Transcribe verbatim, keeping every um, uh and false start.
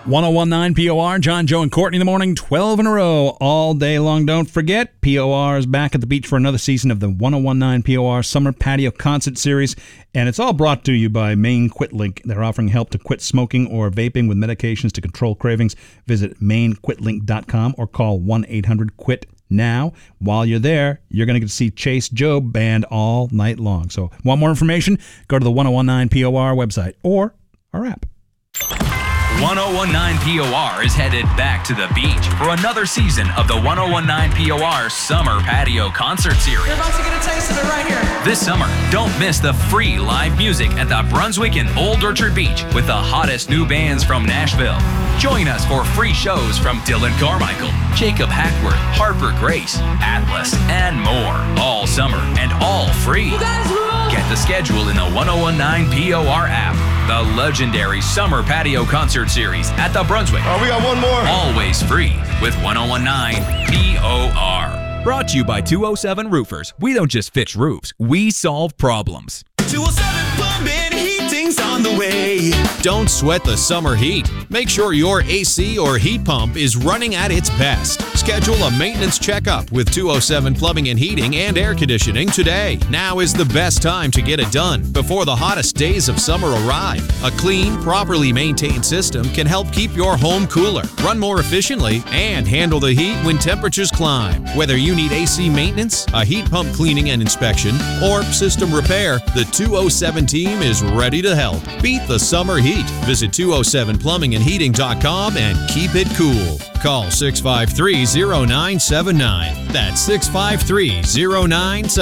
ten nineteen P O R, John, Joe, and Courtney in the morning, twelve in a row, all day long. Don't forget, P O R is back at the beach for another season of the ten nineteen P O R Summer Patio Concert Series, and it's all brought to you by Maine Quit Link. They're offering help to quit smoking or vaping with medications to control cravings. Visit maine quit link dot com or call one eight hundred quit now. While you're there, you're going to get to see Chase Job Band all night long. So, want more information? Go to the ten nineteen P O R website or our app. ten nineteen P O R is headed back to the beach for another season of the ten nineteen P O R Summer Patio Concert Series. You're about to get a taste of it right here. This summer, don't miss the free live music at the Brunswick and Old Orchard Beach with the hottest new bands from Nashville. Join us for free shows from Dylan Carmichael, Jacob Hackworth, Harper Grace, Atlas, and more. All summer and all free. You guys rule! Get the schedule in the ten nineteen P O R app. The legendary Summer Patio Concert Series at the Brunswick. Oh, we got one more. Always free with ten nineteen P O R. Brought to you by two oh seven Roofers. We don't just fix roofs, we solve problems. two oh seven Plumbing, heating's on the way. Don't sweat the summer heat. Make sure your A C or heat pump is running at its best. Schedule a maintenance checkup with two oh seven Plumbing and Heating and Air Conditioning today. Now is the best time to get it done before the hottest days of summer arrive. A clean, properly maintained system can help keep your home cooler, run more efficiently, and handle the heat when temperatures climb. Whether you need A C maintenance, a heat pump cleaning and inspection, or system repair, the two oh seven team is ready to help. Beat the summer heat. Visit two oh seven plumbing and heating dot com and keep it cool. Call six five three, oh nine seven nine. That's six five three, oh nine seven nine.